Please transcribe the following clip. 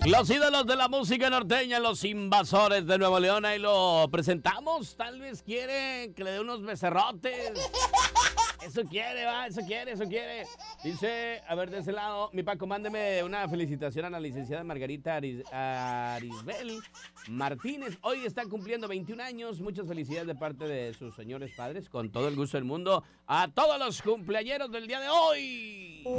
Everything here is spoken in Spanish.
Los ídolos de la música norteña, los invasores de Nuevo León, ahí lo presentamos. Tal vez quieren que le dé unos becerrotes. Eso quiere, va, eso quiere. Dice, a ver, de ese lado, mi Paco, mándeme una felicitación a la licenciada Margarita Arisbel Martínez. Hoy está cumpliendo 21 años. Muchas felicidades de parte de sus señores padres. Con todo el gusto del mundo, a todos los cumpleañeros del día de hoy.